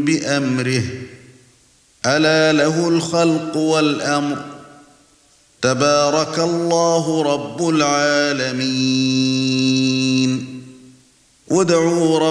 بأمره ألا له الخلق والأمر تبارك الله رب العالمين ودعوا